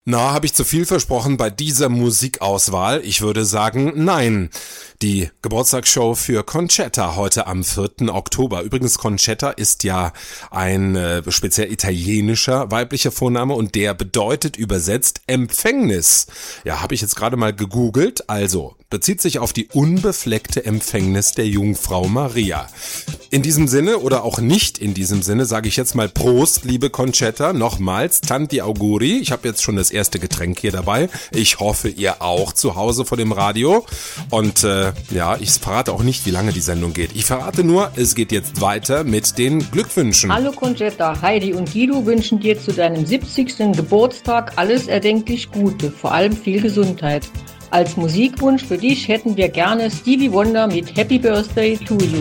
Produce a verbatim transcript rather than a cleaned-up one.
Na, habe ich zu viel versprochen bei dieser Musikauswahl? Ich würde sagen, nein. Die Geburtstagsshow für Concetta heute am vierten Oktober. Übrigens, Concetta ist ja ein äh, speziell italienischer weiblicher Vorname und der bedeutet übersetzt Empfängnis. Ja, habe ich jetzt gerade mal gegoogelt. Also, bezieht sich auf die unbefleckte Empfängnis der Jungfrau Maria. In diesem Sinne oder auch nicht in diesem Sinne sage ich jetzt mal Prost, liebe Concetta. Nochmals, Tanti Auguri. Ich habe jetzt schon das erste Getränk hier dabei. Ich hoffe, ihr auch zu Hause vor dem Radio. Und äh, ja, ich verrate auch nicht, wie lange die Sendung geht. Ich verrate nur, es geht jetzt weiter mit den Glückwünschen. Hallo Concetta, Heidi und Guido wünschen dir zu deinem siebzigsten Geburtstag alles erdenklich Gute, vor allem viel Gesundheit. Als Musikwunsch für dich hätten wir gerne Stevie Wonder mit Happy Birthday to You.